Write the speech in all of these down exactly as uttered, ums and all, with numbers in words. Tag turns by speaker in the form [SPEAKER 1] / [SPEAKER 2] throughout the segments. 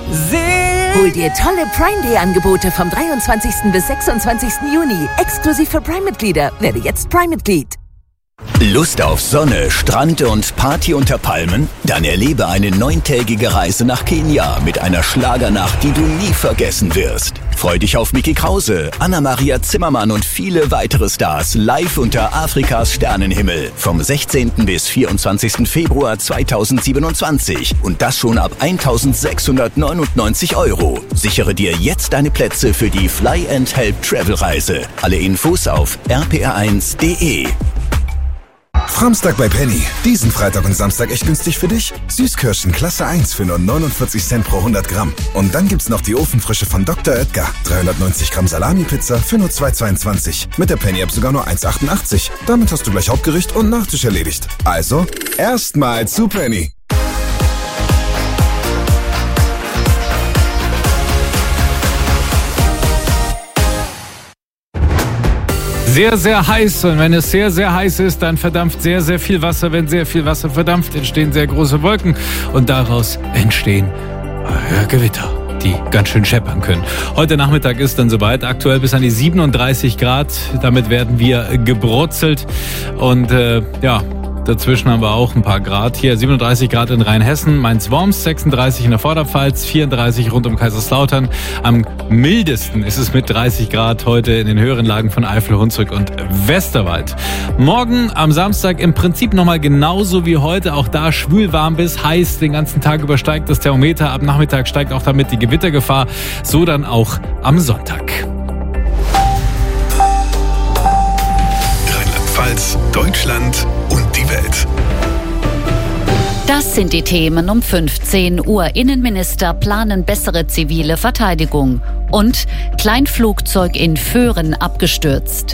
[SPEAKER 1] Hol dir tolle Prime Day Angebote vom dreiundzwanzigsten bis sechsundzwanzigsten Juni. Exklusiv für Prime-Mitglieder. Werde jetzt Prime-Mitglied.
[SPEAKER 2] Lust auf Sonne, Strand und Party unter Palmen? Dann erlebe eine neuntägige Reise nach Kenia mit einer Schlagernacht, die du nie vergessen wirst. Freu dich auf Micky Krause, Anna-Maria Zimmermann und viele weitere Stars live unter Afrikas Sternenhimmel vom sechzehnten bis vierundzwanzigsten Februar zweitausendsiebenundzwanzig und das schon ab eintausendsechshundertneunundneunzig Euro. Sichere dir jetzt deine Plätze für die Fly and Help Travel Reise. Alle Infos auf r p r eins punkt d e.
[SPEAKER 3] Framstag bei Penny. Diesen Freitag und Samstag echt günstig für dich. Süßkirschen Klasse eins für nur neunundvierzig Cent pro hundert Gramm. Und dann gibt's noch die Ofenfrische von Doktor Oetker. dreihundertneunzig Gramm Salami-Pizza für nur zwei Euro zweiundzwanzig. Mit der Penny-App sogar nur eins Euro achtundachtzig. Damit hast du gleich Hauptgericht und Nachtisch erledigt. Also, erstmal zu Penny.
[SPEAKER 4] Sehr, sehr heiß, und wenn es sehr, sehr heiß ist, dann verdampft sehr, sehr viel Wasser. Wenn sehr viel Wasser verdampft, entstehen sehr große Wolken und daraus entstehen äh, Gewitter, die ganz schön scheppern können. Heute Nachmittag ist dann soweit, aktuell bis an die siebenunddreißig Grad. Damit werden wir gebrutzelt und äh, ja, dazwischen haben wir auch ein paar Grad. Hier siebenunddreißig Grad in Rheinhessen, Mainz-Worms, sechsunddreißig in der Vorderpfalz, vierunddreißig rund um Kaiserslautern. Am mildesten ist es mit dreißig Grad heute in den höheren Lagen von Eifel, Hunsrück und Westerwald. Morgen am Samstag im Prinzip nochmal genauso wie heute. Auch da schwül warm bis heiß. Den ganzen Tag übersteigt das Thermometer. Ab Nachmittag steigt auch damit die Gewittergefahr. So dann auch am Sonntag.
[SPEAKER 5] Rheinland-Pfalz, Deutschland und die Welt.
[SPEAKER 6] Das sind die Themen um fünfzehn Uhr. Innenminister planen bessere zivile Verteidigung. Und Kleinflugzeug in Föhren abgestürzt.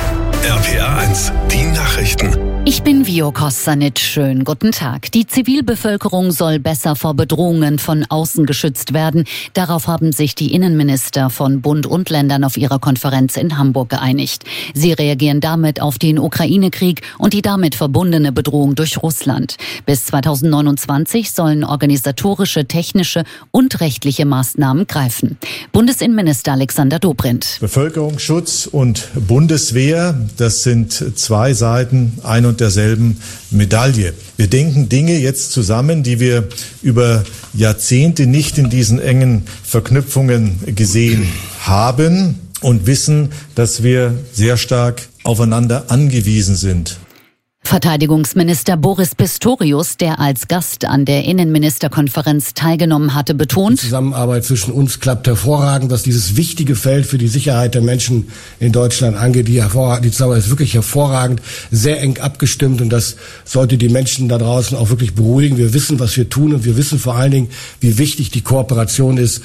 [SPEAKER 5] R P R eins, die Nachrichten.
[SPEAKER 6] Ich bin Vio Kosanic. Schönen guten Tag. Die Zivilbevölkerung soll besser vor Bedrohungen von außen geschützt werden. Darauf haben sich die Innenminister von Bund und Ländern auf ihrer Konferenz in Hamburg geeinigt. Sie reagieren damit auf den Ukraine-Krieg und die damit verbundene Bedrohung durch Russland. Bis zweitausendneunundzwanzig sollen organisatorische, technische und rechtliche Maßnahmen greifen. Bundesinnenminister Alexander Dobrindt.
[SPEAKER 7] Bevölkerungsschutz und Bundeswehr, das sind zwei Seiten ein und derselben Medaille. Wir denken Dinge jetzt zusammen, die wir über Jahrzehnte nicht in diesen engen Verknüpfungen gesehen haben und wissen, dass wir sehr stark aufeinander angewiesen sind.
[SPEAKER 6] Verteidigungsminister Boris Pistorius, der als Gast an der Innenministerkonferenz teilgenommen hatte, betont:
[SPEAKER 8] Die Zusammenarbeit zwischen uns klappt hervorragend, was dieses wichtige Feld für die Sicherheit der Menschen in Deutschland angeht. Die, die Zusammenarbeit ist wirklich hervorragend, sehr eng abgestimmt, und das sollte die Menschen da draußen auch wirklich beruhigen. Wir wissen, was wir tun, und wir wissen vor allen Dingen, wie wichtig die Kooperation ist.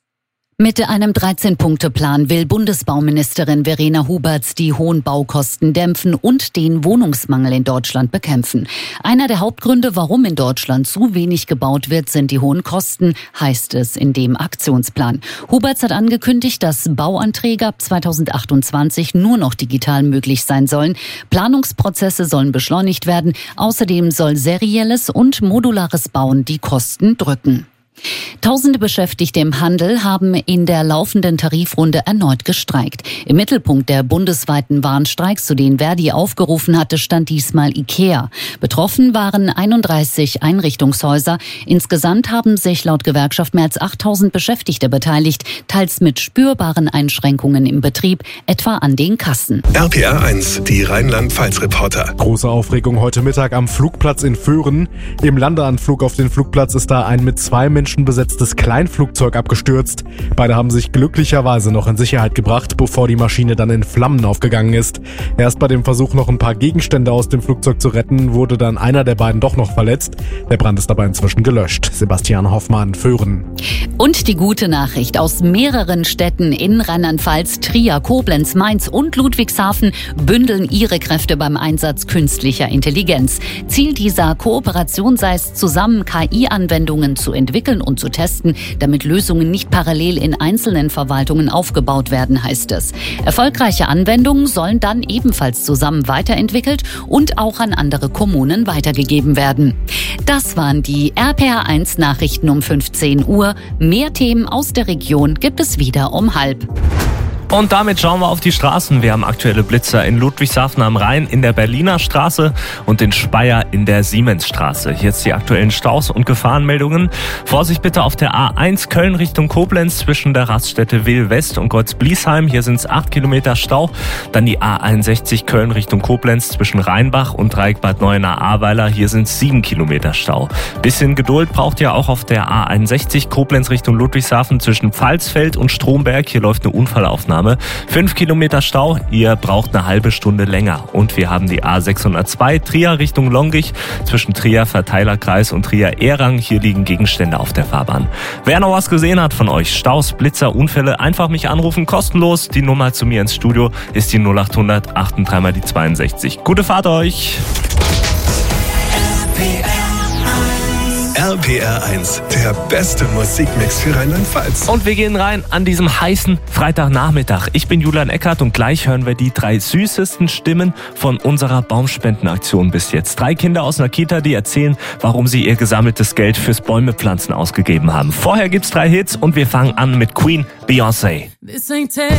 [SPEAKER 6] Mit einem dreizehn-Punkte-Plan will Bundesbauministerin Verena Huberts die hohen Baukosten dämpfen und den Wohnungsmangel in Deutschland bekämpfen. Einer der Hauptgründe, warum in Deutschland zu wenig gebaut wird, sind die hohen Kosten, heißt es in dem Aktionsplan. Huberts hat angekündigt, dass Bauanträge ab zweitausendachtundzwanzig nur noch digital möglich sein sollen. Planungsprozesse sollen beschleunigt werden. Außerdem soll serielles und modulares Bauen die Kosten drücken. Tausende Beschäftigte im Handel haben in der laufenden Tarifrunde erneut gestreikt. Im Mittelpunkt der bundesweiten Warnstreiks, zu denen Verdi aufgerufen hatte, stand diesmal IKEA. Betroffen waren einunddreißig Einrichtungshäuser. Insgesamt haben sich laut Gewerkschaft mehr als achttausend Beschäftigte beteiligt, teils mit spürbaren Einschränkungen im Betrieb, etwa an den Kassen.
[SPEAKER 5] R P R eins, die Rheinland-Pfalz-Reporter.
[SPEAKER 9] Große Aufregung heute Mittag am Flugplatz in Föhren. Im Landeanflug auf den Flugplatz ist da ein mit zwei Menschen besetztes Kleinflugzeug abgestürzt. Beide haben sich glücklicherweise noch in Sicherheit gebracht, bevor die Maschine dann in Flammen aufgegangen ist. Erst bei dem Versuch, noch ein paar Gegenstände aus dem Flugzeug zu retten, wurde dann einer der beiden doch noch verletzt. Der Brand ist aber inzwischen gelöscht. Sebastian Hoffmann, Föhren.
[SPEAKER 6] Und die gute Nachricht: Aus mehreren Städten in Rheinland-Pfalz, Trier, Koblenz, Mainz und Ludwigshafen bündeln ihre Kräfte beim Einsatz künstlicher Intelligenz. Ziel dieser Kooperation sei es, zusammen K I-Anwendungen zu entwickeln und zu testen, damit Lösungen nicht parallel in einzelnen Verwaltungen aufgebaut werden, heißt es. Erfolgreiche Anwendungen sollen dann ebenfalls zusammen weiterentwickelt und auch an andere Kommunen weitergegeben werden. Das waren die R P R eins Nachrichten um fünfzehn Uhr. Uhr. Mehr Themen aus der Region gibt es wieder um halb.
[SPEAKER 10] Und damit schauen wir auf die Straßen. Wir haben aktuelle Blitzer in Ludwigshafen am Rhein, in der Berliner Straße und in Speyer in der Siemensstraße. Hier jetzt die aktuellen Staus und Gefahrenmeldungen. Vorsicht bitte auf der A eins Köln Richtung Koblenz zwischen der Raststätte Wil West und Gottesbliesheim. Hier sind es acht Kilometer Stau. Dann die A einundsechzig Köln Richtung Koblenz zwischen Rheinbach und Dreieck Bad Neuenahr-Ahrweiler. Hier sind es sieben Kilometer Stau. Bisschen Geduld braucht ihr auch auf der A einundsechzig Koblenz Richtung Ludwigshafen zwischen Pfalzfeld und Stromberg. Hier läuft eine Unfallaufnahme. Fünf Kilometer Stau, ihr braucht eine halbe Stunde länger. Und wir haben die A sechshundertzwei Trier Richtung Longich zwischen Trier Verteilerkreis und Trier Ehrang. Hier liegen Gegenstände auf der Fahrbahn. Wer noch was gesehen hat von euch, Staus, Blitzer, Unfälle, einfach mich anrufen, kostenlos. Die Nummer zu mir ins Studio ist die null achthundert dreiundachtzig mal die zweiundsechzig. Gute Fahrt euch!
[SPEAKER 5] R P R eins, der beste Musikmix für Rheinland-Pfalz.
[SPEAKER 10] Und wir gehen rein an diesem heißen Freitagnachmittag. Ich bin Julian Eckert und gleich hören wir die drei süßesten Stimmen von unserer Baumspendenaktion bis jetzt. Drei Kinder aus einer Kita, die erzählen, warum sie ihr gesammeltes Geld fürs Bäumepflanzen ausgegeben haben. Vorher gibt's drei Hits und wir fangen an mit Queen, Beyoncé.